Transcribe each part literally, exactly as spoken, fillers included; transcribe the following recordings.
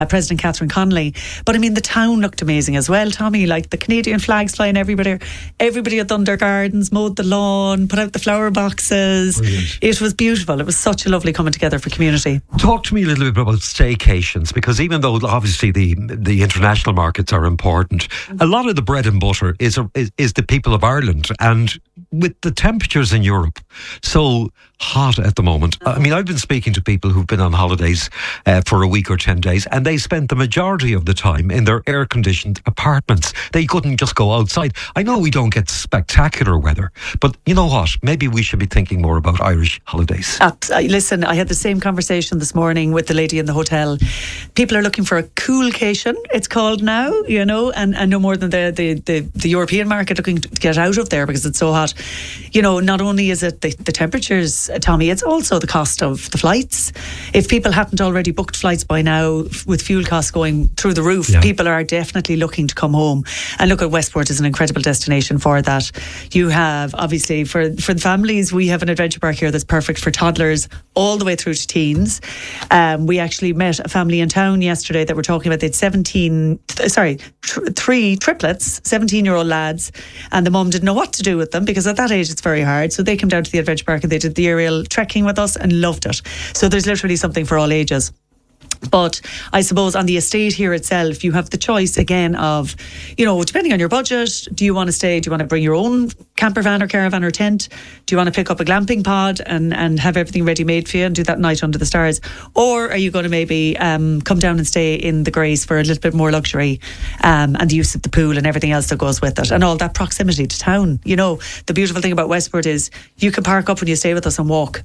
Uh, President Catherine Connolly. But I mean, the town looked amazing as well, Tommy. Like the Canadian flags flying everybody. Everybody at Thunder Gardens mowed the lawn, put out the flower boxes. Brilliant. It was beautiful. It was such a lovely coming together for community. Talk to me a little bit about staycations, because even though obviously the the international markets are important, a lot of the bread and butter is is, is the people of Ireland. And with the temperatures in Europe so hot at the moment, I mean, I've been speaking to people who've been on holidays uh, for a week or ten days, and they spent the majority of the time in their air-conditioned apartments. They couldn't just go outside. I know we don't get spectacular weather, but you know what? Maybe we should be thinking more about Irish holidays. Uh, listen, I had the same conversation this morning with the lady in the hotel. People are looking for a coolcation, it's called now, you know, and, and no more than the, the, the, the European market looking to get out of there because it's so hot. You know, not only is it the, the temperatures, Tommy, it's also the cost of the flights. If people hadn't already booked flights by now, with fuel costs going through the roof, yeah. people are definitely looking to come home. And look, at Westport is an incredible destination for that. You have, obviously, for, for the families, we have an adventure park here that's perfect for toddlers all the way through to teens. Um, we actually met a family in town yesterday that were talking about they had seventeen, th- sorry, tr- three triplets, seventeen-year-old lads, and the mum didn't know what to do with them because at that age it's very hard. So they came down to the adventure park and they did the aerial trekking with us and loved it. So there's literally something for all ages. But I suppose on the estate here itself, you have the choice again of, you know, depending on your budget, do you want to stay, do you want to bring your own camper van or caravan or tent? Do you want to pick up a glamping pod and, and have everything ready made for you and do that night under the stars? Or are you going to maybe um, come down and stay in the Grace for a little bit more luxury um, and the use of the pool and everything else that goes with it and all that proximity to town? You know, the beautiful thing about Westport is you can park up when you stay with us and walk.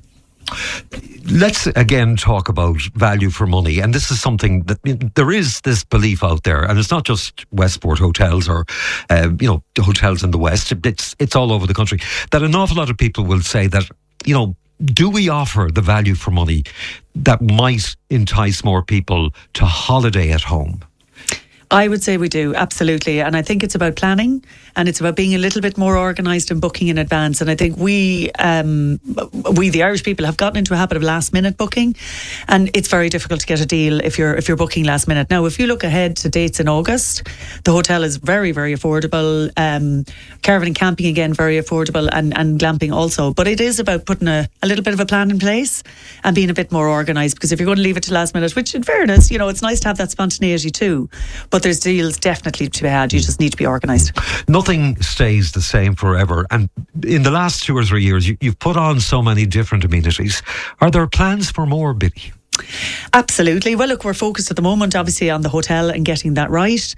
Let's again talk about value for money, and this is something that there is this belief out there, and it's not just Westport hotels or uh, you know hotels in the West. It's it's all over the country that an awful lot of people will say that, you know, do we offer the value for money that might entice more people to holiday at home? I would say we do, absolutely. And I think it's about planning and it's about being a little bit more organised and booking in advance. And I think we, um, we the Irish people, have gotten into a habit of last minute booking, and it's very difficult to get a deal if you're if you're booking last minute. Now, if you look ahead to dates in August, the hotel is very, very affordable. Um, caravan and camping, again, very affordable, and, and glamping also. But it is about putting a, a little bit of a plan in place and being a bit more organised, because if you're going to leave it to last minute, which in fairness, you know, it's nice to have that spontaneity too, but there's deals definitely to be had. You just need to be organised. Nothing stays the same forever, and in the last two or three years you, you've put on so many different amenities. Are there plans for more, Biddy? Absolutely. Well, look, we're focused at the moment obviously on the hotel and getting that right.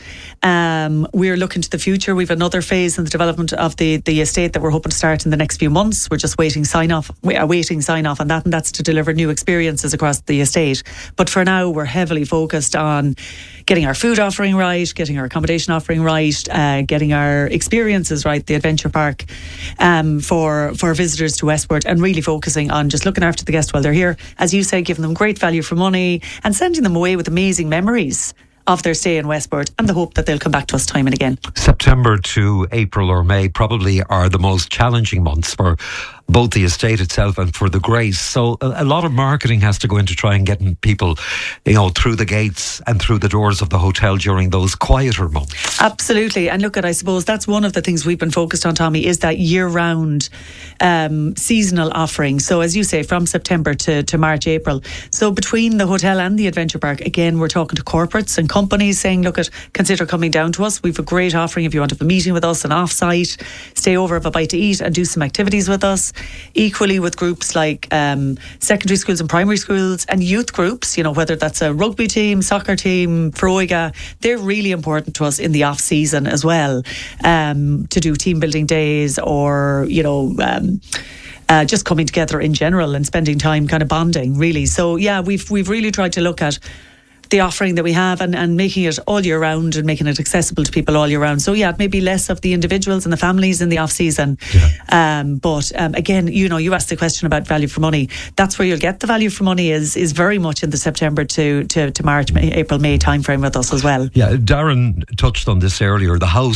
Um, we're looking to the future. We've another phase in the development of the, the estate that we're hoping to start in the next few months. We're just waiting sign off, we're waiting sign off on that, and that's to deliver new experiences across the estate. But for now, we're heavily focused on getting our food offering right, getting our accommodation offering right, uh, getting our experiences right, the adventure park um, for for visitors to Westport, and really focusing on just looking after the guests while they're here. As you say, giving them great value for money and sending them away with amazing memories of their stay in Westport, and the hope that they'll come back to us time and again. September to April or May probably are the most challenging months for both the estate itself and for the Grace. So a, a lot of marketing has to go into trying getting people, you know, through the gates and through the doors of the hotel during those quieter months. Absolutely. And look, at I suppose that's one of the things we've been focused on, Tommy, is that year-round um, seasonal offering. So as you say, from September to, to March, April. So between the hotel and the adventure park, again, we're talking to corporates and companies saying, look, at consider coming down to us. We've a great offering if you want to have a meeting with us, an off-site, stay over, have a bite to eat and do some activities with us. Equally with groups like um, secondary schools and primary schools and youth groups, you know, whether that's a rugby team, soccer team, Froiga, they're really important to us in the off season as well, um, to do team building days or, you know, um, uh, just coming together in general and spending time kind of bonding, really. So yeah, we've we've really tried to look at the offering that we have and, and making it all year round and making it accessible to people all year round. So yeah, maybe less of the individuals and the families in the off season. Yeah. Um, but um, again, you know, you asked the question about value for money. That's where you'll get the value for money is is very much in the September to, to, to March, May, April, May timeframe with us as well. Yeah, Darren touched on this earlier. The house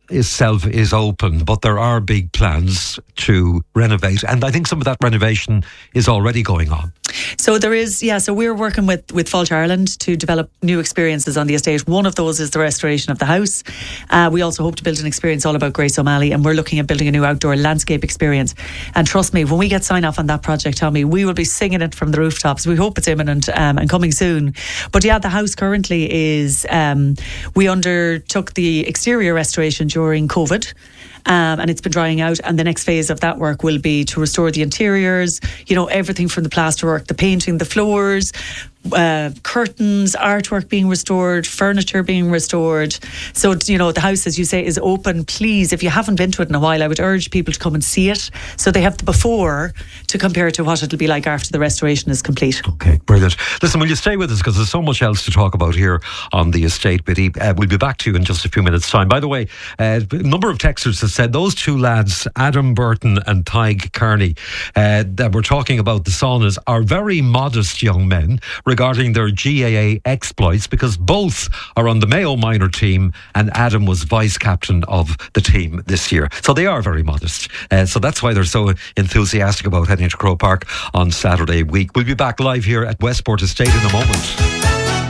itself is open, but there are big plans to renovate, and I think some of that renovation is already going on. So there is, yeah, so we're working with, with Fáilte Ireland to develop new experiences on the estate. One of those is the restoration of the house. Uh, we also hope to build an experience all about Grace O'Malley, and we're looking at building a new outdoor landscape experience. And trust me, when we get sign off on that project, Tommy, we will be singing it from the rooftops. We hope it's imminent um, and coming soon. But yeah, the house currently is, um, we undertook the exterior restoration during COVID. Um, and it's been drying out, and the next phase of that work will be to restore the interiors, you know, everything from the plasterwork, the painting, the floors, uh, curtains, artwork being restored, furniture being restored. So, you know, the house, as you say, is open. Please, if you haven't been to it in a while, I would urge people to come and see it, so they have the before to compare to what it'll be like after the restoration is complete. Okay, brilliant. Listen, will you stay with us, because there's so much else to talk about here on the estate, Biddy. Uh, we'll be back to you in just a few minutes' time. By the way, uh, a number of texters have said those two lads, Adam Burton and Tig Kearney, uh, that we're talking about, the saunas, are very modest young men regarding their G A A exploits, because both are on the Mayo minor team, and Adam was vice captain of the team this year. So they are very modest. Uh, so that's why they're so enthusiastic about heading to Croke Park on Saturday week. We'll be back live here at Westport Estate in a moment.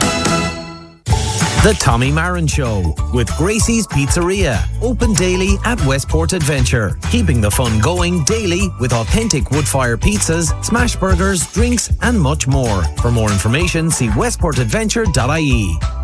The Tommy Marin Show with Gracie's Pizzeria. Open daily at Westport Adventure. Keeping the fun going daily with authentic wood-fire pizzas, smash burgers, drinks and much more. For more information, see westport adventure dot I E.